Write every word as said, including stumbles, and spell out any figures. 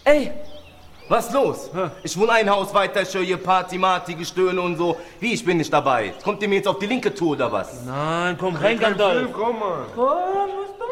Ey, was los? Ja. Ich wohne ein Haus weiter, ich höre hier Party, Marty, Gestöhne und so. Wie, ich bin nicht dabei? Kommt ihr mir jetzt auf die linke Tour oder was? Nein, komm rein, Gandalf. Komm mal. Komm, was